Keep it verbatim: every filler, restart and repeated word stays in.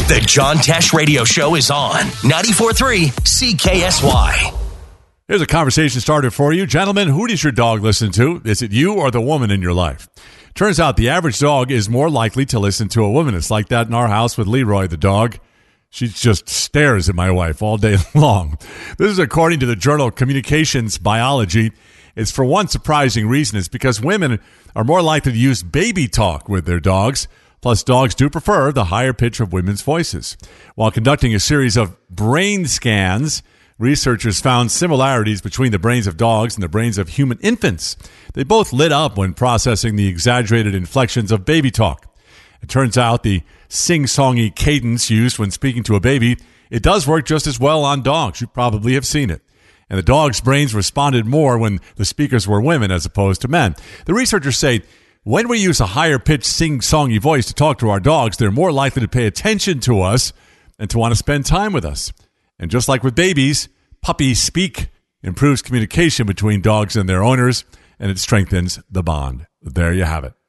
The John Tesh Radio Show is on ninety-four point three C K S Y. Here's a conversation starter for you. Gentlemen, who does your dog listen to? Is it you or the woman in your life? Turns out the average dog is more likely to listen to a woman. It's like that in our house with Leroy, the dog. She just stares at my wife all day long. This is according to the journal Communications Biology. It's for one surprising reason. It's because women are more likely to use baby talk with their dogs. Plus, dogs do prefer the higher pitch of women's voices. While conducting a series of brain scans, researchers found similarities between the brains of dogs and the brains of human infants. They both lit up when processing the exaggerated inflections of baby talk. It turns out the sing-songy cadence used when speaking to a baby, it does work just as well on dogs. You probably have seen it. And the dogs' brains responded more when the speakers were women as opposed to men. The researchers say, when we use a higher-pitched sing-songy voice to talk to our dogs, they're more likely to pay attention to us and to want to spend time with us. And just like with babies, puppy speak improves communication between dogs and their owners, and it strengthens the bond. There you have it.